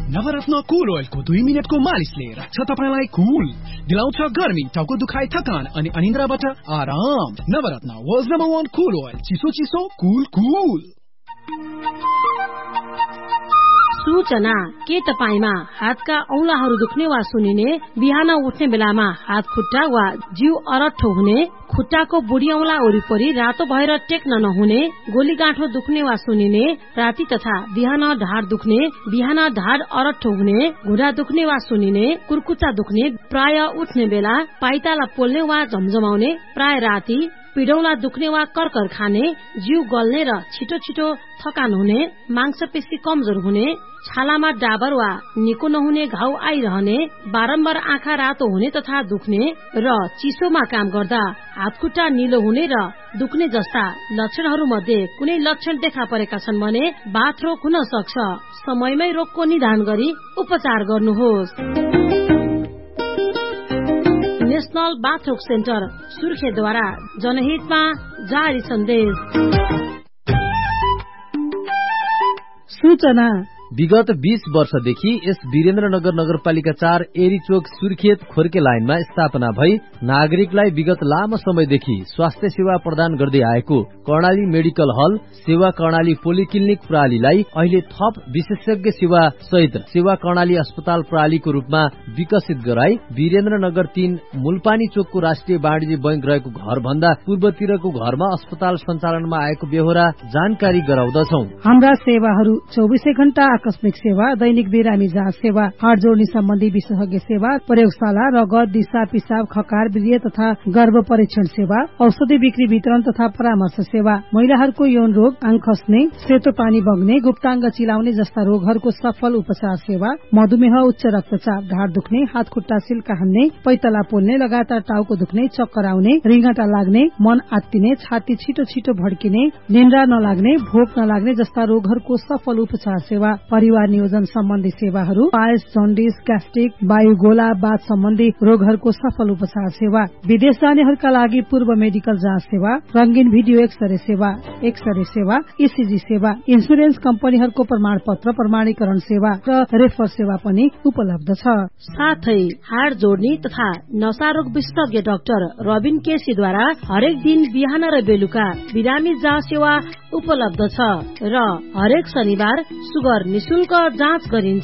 नवरत्न कुल ओइलको 2 मिनेटको मालिसले राख्छ तपाईलाई कुल, दिलाउँछ गर्मी, टाउको दुखाइ, थकान अनि अनिन्द्राबाट आराम। नवरत्न वर्ल्ड नम्बर 1 कुल ओइल, चिसो चिसो कुल कुल। सूचना के तपाईमा हातका औंलाहरू दुख्ने वा सुनिने, बिहान उठ्ने बेलामा हात खुट्टा वा जिउ अरट्ठो हुने, खुट्टाको बुढी औंला वरिपरि रातो भएर टेक्न नहुने, गोलीगाँठो दुख्ने वा सुनिने, राति तथा बिहान ढाड दुख्ने, बिहान ढाड अरट्ठो हुने, घुँडा दुख्ने वा सुनिने, कुर्कुच्चा दुख्ने, प्राय उठ्ने बेला पाइताला पोल्ने वा झमझमाउने, प्राय राति, पिडौला दुख्ने वा कर्कर खाने, जिउ गल्ने र छिटो छिटो थकान हुने, मांसपेशी कमजोर हुने, छालामा डाबर वा निको नहुने घाउ आइरहने, बारम्बार आँखा रातो हुने तथा दुख्ने र चिसोमा काम गर्दा हातखुट्टा निलो हुने र दुख्ने जस्ता लक्षणहरू मध्ये कुनै लक्षण देखा परेका छन् भने बाथरोग हुन सक्छ। समयमै रोगको निदान गरी उपचार गर्नुहोस्। नेशनल बाथरोग सेन्टर सुर्खेतद्वारा जनहितमा जारी सन्देश। सूचना विगत 20 वर्षदेखि यस वीरेन्द्रनगर नगरपालिका 4 एरीचोक सुर्खेत खोर्के लाइनमा स्थापना भई नागरिकलाई विगत लामो समयदेखि स्वास्थ्य सेवा प्रदान गर्दै आएको कर्णाली मेडिकल हल सेवा कर्णाली पोलिक्लिनिक प्रणालीलाई अहिले थप विशेषज्ञ सेवा सहित सेवा कर्णाली अस्पताल प्रणालीको रूपमा विकसित गराई वीरेन्द्रनगर 3 मूलपानी चोकको राष्ट्रिय वाणिज्य बैंक रहेको घर भन्दा पूर्वतिरको घरमा अस्पताल सञ्चालनमा आएको बेहोरा जानकारी गराउँदछौ। हाम्रा सेवाहरू 24 घण्टा आकस्मिक सेवा, दैनिक बिरामी जाँच सेवा, हाड जोड्ने सम्बन्धी विशेषज्ञ सेवा, प्रयोगशाला, रगत, दिशा, पिसाब, खकार, वीर्य तथा गर्भ परीक्षण सेवा, औषधि बिक्री वितरण तथा परामर्श सेवा, महिलाहरूको यौन रोग, आङ खस्ने, सेतो पानी बग्ने, गुप्ताङ्ग चिलाउने जस्ता रोगहरूको सफल उपचार सेवा, मधुमेह, उच्च रक्तचाप, ढाड दुख्ने, हात खुट्टा सिल्का हान्ने, पैतला पोल्ने, लगातार टाउको दुख्ने, चक्कर आउने, रिङ्गटा लाग्ने, मन आत्तिने, छाती छिटो छिटो भड्किने, निन्द्रा नलाग्ने, भोक नलाग्ने जस्ता रोगहरूको सफल उपचार सेवा, परिवार नियोजन सम्बन्धी सेवाहरू, पायस, जन्डिस, ग्यास्ट्रिक, वायुगोला, बाथ सम्बन्धी रोगहरूको सफल उपचार सेवा, विदेश जानेहरूका लागि पूर्व मेडिकल जाँच सेवा, रंगीन भिडियो एक्सरे सेवा, ईसीजी सेवा, इन्सुरेन्स कम्पनीहरूको प्रमाण पत्र प्रमाणीकरण सेवा र रेफर सेवा पनि उपलब्ध छ। साथै हाड जोड्ने तथा नशा रोग विशेषज्ञ डाक्टर रबिन केसीद्वारा हरेक दिन बिहान र बेलुका बिरामी जाँच सेवा उपलब्ध छ र हरेक शनिबार सुगर निशुल्क जाँच गरिन्छ।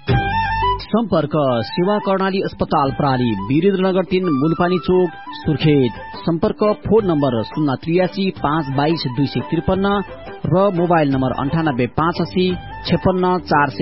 सम्पर्क सेवा कर्णाली अस्पताल प्रणाली वीरेन्द्रनगर 3 मूलपानी चोक सुर्खेत। सम्पर्क फोन नम्बर 083 522 253 र मोबाइल नम्बर 98 85 56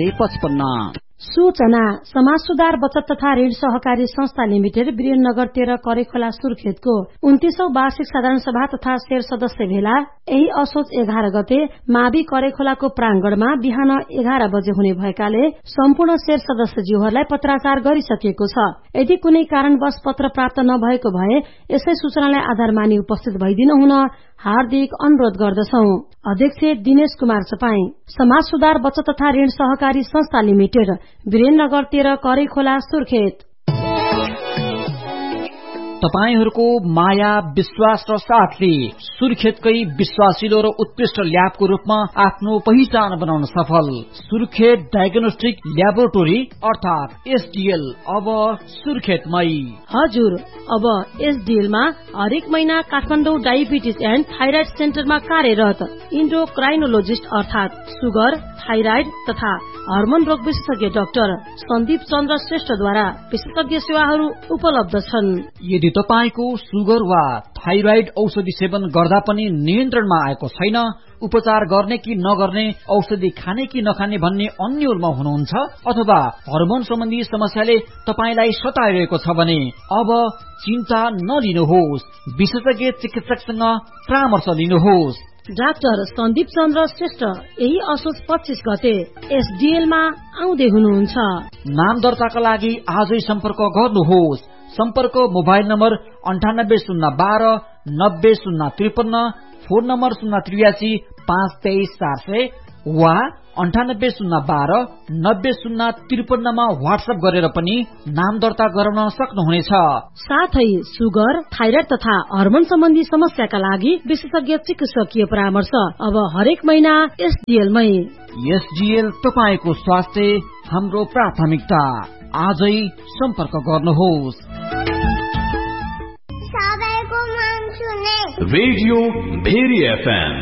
455। सूचना समाज सुधार बचत तथा ऋण सहकारी संस्था लिमिटेड वीरेन्द्रनगर 13 करेखोला सुर्खेतको 29औं वार्षिक साधारण सभा तथा शेर सदस्य भेला यही असोज 11 गते मावि करेखोलाको प्रांगणमा बिहान 11 बजे हुने भएकाले सम्पूर्ण शेर सदस्यज्यूहरूलाई पत्राचार गरिसकिएको छ। यदि कुनै कारणवश पत्र प्राप्त नभएको भए यसै सूचनालाई आधार मानि उपस्थित भइदिनु हुन हार्दिक अनुरोध गर्दछौ। अध्यक्ष दिनेश कुमार चपाई, समाज सुधार बचत तथा ऋण सहकारी संस्था लिमिटेड वीरेन्द्रनगर 13 करेखोला सुर्खेत। तपाईहरूको माया विश्वास र साथले सुर्खेतकै विश्वासिलो र उत्कृष्ट ल्याबको रूपमा आफ्नो पहिचान बनाउन सफल सुर्खेत डायग्नोस्टिक ल्याबोरेटोरी अर्थात एसडीएल अब सुर्खेतमै। हजुर, अब एसडीएल मा हरेक महिना काठमाडौँ डायबिटिज एन्ड थाइराइड सेन्टरमा कार्यरत इन्डोक्राइनोलोजिस्ट अर्थात सुगर, थाइराइड तथा हर्मोन रोग विशेषज्ञ डाक्टर सन्दीप चन्द्र श्रेष्ठद्वारा विशेषज्ञ सेवाहरू उपलब्ध छन्। यदि तपाईको सुगर वा थाइराइड औषधि सेवन गर्दा पनि नियन्त्रणमा आएको छैन, उपचार गर्ने कि नगर्ने, औषधि खाने कि नखाने भन्ने अन्योलमा हुनुहुन्छ अथवा हर्मोन सम्बन्धी समस्याले तपाईलाई सताइरहेको छ भने अब चिन्ता नलिनुहोस्, विशेषज्ञ चिकित्सकसँग परामर्श लिनुहोस्। डाक्टर सन्दीप चन्द्र श्रेष्ठ यही असोज 25 गते एसडीएल मा आउँदै हुनुहुन्छ। नाम दर्ताका लागि आजै सम्पर्क गर्नुहोस्। सम्पर्क मोबाइल नम्बर 980112 90053, फोन नम्बर 083 523 400 वा 980112 90053 मा व्हाट्सएप गरेर पनि नाम दर्ता गराउन सक्नुहुनेछ। साथै सुगर, थाइराइड तथा हर्मोन सम्बन्धी समस्याका लागि विशेषज्ञ चिकित्सकीय परामर्श अब हरेक महिना एसडीएल मै। एसडीएल तपाईको स्वास्थ्य हाम्रो प्राथमिकता। आजै सम्पर्क गर्नुहोस्। Radio very FM।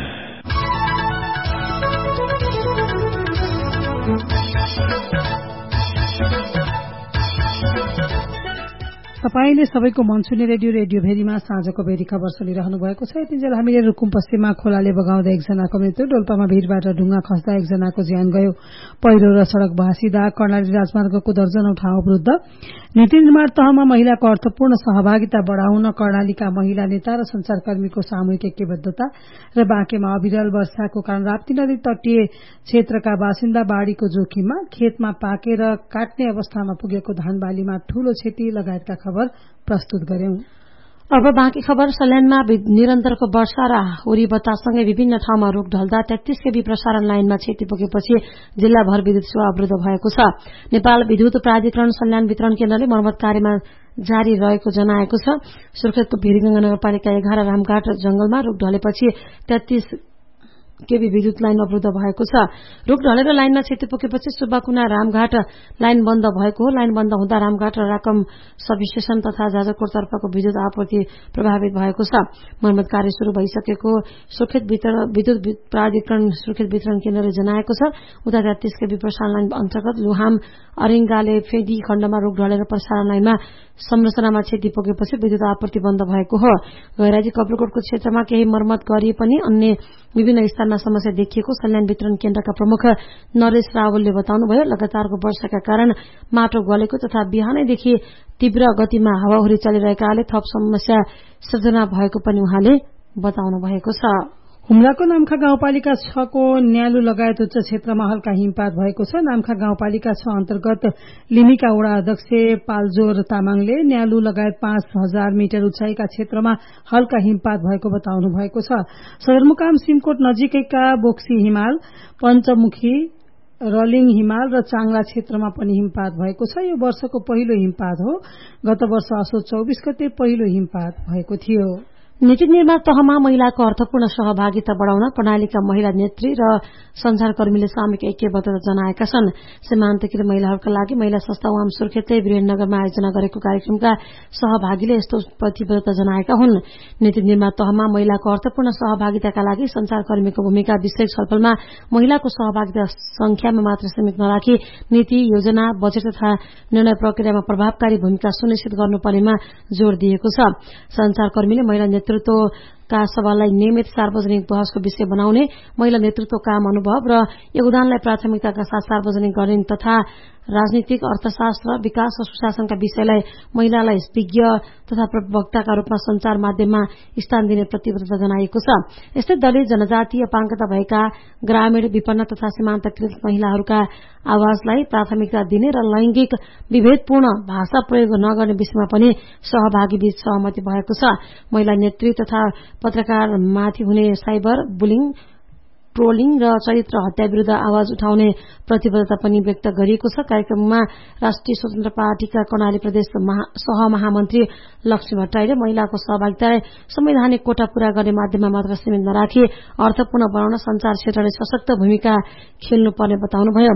तपाईले सबैको मन छुने रेडियो भेरीमा साँझको भेरी खबर सुनिरहनु भएको छ। यतिन्जेल हामीले रुकुम पश्चिममा खोलाले बगाउँदा एकजनाको मृत्यु, डोल्पामा भीरबाट ढुङ्गा खस्दा एकजनाको ज्यान गयो, पहिरो र सड़क भाँसिदा कर्णाली राजमार्गको दर्जनौं ठाउँ अवरुद्ध, नीति निर्माण तहमा महिलाको अर्थपूर्ण सहभागिता बढ़ाउन कर्णालीका महिला नेता र संचारकर्मीको सामूहिक ऐक्यबद्धता र बाँकेमा अविरल वर्षाको कारण राप्ती नदी तटीय क्षेत्रका बासिन्दा बाढ़ीको जोखिममा, खेतमा पाकेर काट्ने अवस्थामा पुगेको धान बालीमा ठूलो क्षति लगायतका खबर प्रस्तुत गर्यौं। अब बाँकी खबर। सल्यानमा निरन्तरको वर्षा र हुरी बतासँगै विभिन्न ठाउँमा रूख ढल्दा 33 केबी प्रसारण लाइनमा क्षति पुगेपछि जिल्लाभर विद्युत सेवा अवरुद्ध भएको छ। नेपाल विद्युत प्राधिकरण सल्यान वितरण केन्द्रले मर्मत कार्यमा जारी रहेको जनाएको छ। सुर्खेतको भिरगंगा नगरपालिका 11 रामघाट जंगलमा रूख ढलेपछि 33 केबी विद्युत लाइन अवरुद्ध भएको छ। रूख ढलेर लाइनमा क्षति पुगेपछि सुब्बाकुना रामघाट लाइन बन्द भएको हो। लाइन बन्द हुँदा रामघाट र राकम सबस्टेशन तथा जाजरकोटतर्फको विद्युत आपूर्ति प्रभावित भएको छ। मर्मत कार्य शुरू भइसकेको सुर्खेत विद्युत प्राधिकरण सुर्खेत वितरण केन्द्रले जनाएको छ। उता 33 केबी प्रसारण लाइन अन्तर्गत लुहाम अरिङ्गाले फेदी खण्डमा रूख ढलेर प्रसारण लाइनमा संरचनामा क्षति पुगेपछि विद्युत आपूर्ति बन्द भएको हो। गैराजी कब्लकोटको क्षेत्रमा केही मर्मत गरिए पनि अन्य विभिन्न स्थानमा समस्या देखिएको सल्यान वितरण केन्द्रका प्रमुख नरेश रावलले बताउनुभयो। लगातारको वर्षाका कारण माटो गलेको तथा बिहानैदेखि तीव्र गतिमा हावाहुरी चलिरहेकाले थप समस्या सृजना भएको पनि उहाँले बताउनु भएको छ। हुम्लाको नाम्खा गाउँपालिका 6 को न्यालु लगायत उच्च क्षेत्रमा हल्का हिमपात भएको छ। नाम्खा गाउँपालिका 6 अन्तर्गत लिमीका वडा अध्यक्ष पालजोर तामाङले न्यालु लगायत 5000 मिटर उचाइका क्षेत्रमा हल्का हिमपात भएको बताउनु भएको छ। सदरमुकाम सिमकोट नजिकैका बोक्सी हिमाल, पञ्चमुखी, रलिङ हिमाल र चाङला क्षेत्रमा पनि हिमपात भएको छ। यो वर्षको पहिलो हिमपात हो। गत वर्ष असोज 24 गते पहिलो हिमपात भएको थियो। नीति निर्माण तहमा महिलाको अर्थपूर्ण सहभागिता बढ़ाउन कर्णालीका महिला नेत्री र संचारकर्मीले सामूहिक ऐक्यबद्धता जनाएका छन्। सीमान्तकृत महिलाहरूका लागि महिला संस्था वाम सुर्खेतले वीरेन्द्रनगरमा आयोजना गरेको कार्यक्रमका सहभागीले यस्तो प्रतिबद्धता जनाएका हुन्। नीति निर्माण तहमा महिलाको अर्थपूर्ण सहभागिताका लागि संचारकर्मीको भूमिका विषयक छलफलमा महिलाको सहभागिता संख्यामा मात्र सीमित नराखी नीति, योजना, बजेट तथा निर्णय प्रक्रियामा प्रभावकारी भूमिका सुनिश्चित गर्नुपर्नेमा जोड़ दिएको छ। संचारकर्मीले महिला नेतृत्वका सभालाई नियमित सार्वजनिक बहसको विषय बनाउने, महिला नेतृत्व काम अनुभव र योगदानलाई प्राथमिकताका साथ सार्वजनिक गर्ने तथा राजनीतिक, अर्थशास्त्र, विकास र सुशासनका विषयलाई महिलालाई विज्ञ तथा प्रवक्ताका रूपमा संचार माध्यममा स्थान दिने प्रतिबद्धता जनाइएको छ। यस्तै दलित, जनजातीय, अपाङ्गता भएका ग्रामीण, विपन्न तथा सीमान्तकृत महिलाहरूका आवाजलाई प्राथमिकता दिने र लैंगिक विभेदपूर्ण भाषा प्रयोग नगर्ने विषयमा पनि सहभागी बीच सहमति भएको छ। महिला नेत्री तथा पत्रकारमाथि हुने साइबर बुलिङ, ट्रोलिङ र चरित्र हत्या विरूद्ध आवाज उठाउने प्रतिबद्धता पनि व्यक्त गरिएको छ। कार्यक्रममा राष्ट्रिय स्वतन्त्र पार्टीका कर्णाली प्रदेश सहमहामन्त्री लक्ष्मी भट्टराईले महिलाको सहभागितालाई संवैधानिक कोटा पूरा गर्ने माध्यममा मात्र सीमित नराखी अर्थपूर्ण बनाउन संचार क्षेत्रले सशक्त भूमिका खेल्नुपर्ने बताउनुभयो।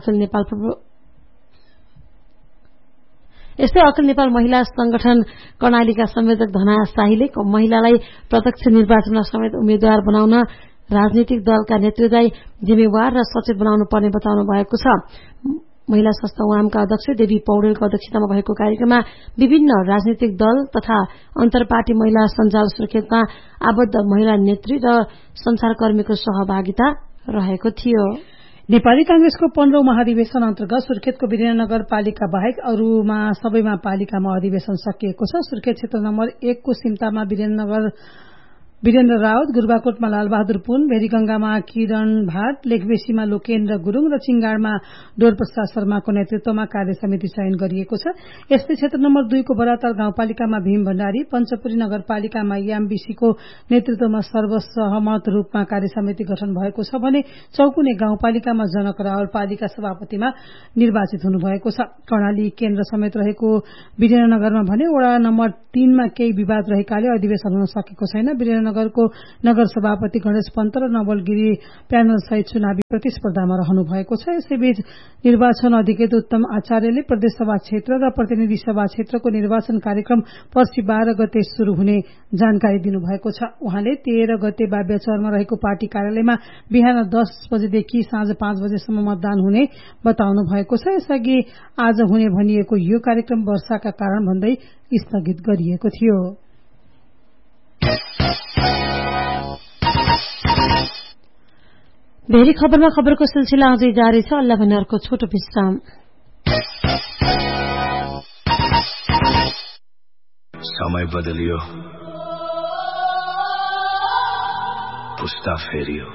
यस्तै अखिल नेपाल महिला संगठन कर्णालीका संयोजक धना शाहीले महिलालाई प्रत्यक्ष निर्वाचनमा समेत उम्मेद्वार बनाउन राजनीतिक दलका नेतृत्वलाई जिम्मेवार र सचेत बनाउनु पर्ने बताउनु भएको छ। महिला संस्था वामका अध्यक्ष देवी पौडेलको अध्यक्षतामा भएको कार्यक्रममा विभिन्न राजनीतिक दल तथा अन्तर्पार्टी महिला सञ्जाल सुर्खेतमा आबद्ध महिला नेत्री र संचारकर्मीको सहभागिता रहेको थियो। नेपाली कांग्रेसको 15औं महाधिवेशन अन्तर्गत सुर्खेतको वीरेन्द्रनगर पालिका बाहेक अरूमा सबैमा पालिकामा अधिवेशन सकिएको छ। सुर्खेत क्षेत्र नम्बर 1 को सिमतामा वीरेन्द्र राउत, गुरुबाकोटमा लालबहादुर पुन, भेरीगंगामा किरण भाट, लेखबेसीमा लोकेन्द्र गुरूङ र चिंगाड़मा डोरप्रसाद शर्माको नेतृत्वमा कार्य समिति चयन गरिएको छ। यस्तै क्षेत्र नम्बर 2 को बराताल गाउँपालिकामा भीम भण्डारी, पञ्चपुरी नगरपालिकामा यामबीसीको नेतृत्वमा सर्वसहमत रूपमा कार्य समिति गठन भएको छ भने चौकुने गाउँपालिकामा जनक रावल पालिका सभापतिमा निर्वाचित हुनुभएको छ। कर्णाली केन्द्र समेत रहेको वीरेन्द्रनगरमा भने वडा नम्बर 3 मा केही विवाद रहेकाले अधिवेशन हुन सकेको छैन। वीरेन्द्रनगर विराटनगरको नगर सभापति गणेश पन्त र नवल गिरी प्यानल सहित चुनावी प्रतिस्पर्धामा रहनु भएको छ। यसैबीच निर्वाचन अधिकृत उत्तम आचार्यले प्रदेशसभा क्षेत्र र प्रतिनिधि सभा क्षेत्रको निर्वाचन कार्यक्रम पर्सि 12 गते शुरू हुने जानकारी दिनुभएको छ। उहाँले 13 गते बाब्याचौरमा रहेको पार्टी कार्यालयमा बिहान 10 बजेदेखि साँझ 5 बजेसम्म मतदान हुने बताउनु भएको छ। यसअघि आज हुने भनिएको यो कार्यक्रम वर्षाका कारण भन्दै स्थगित गरिएको थियो। भेरी खबरमा खबरको सिलसिला अझै जारी छ। अल्लाह भने अर्को छोटो विश्राम। समय बदलियो, पुस्ता फेरियो,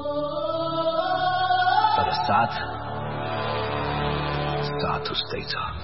तर साथ उस्तै छ।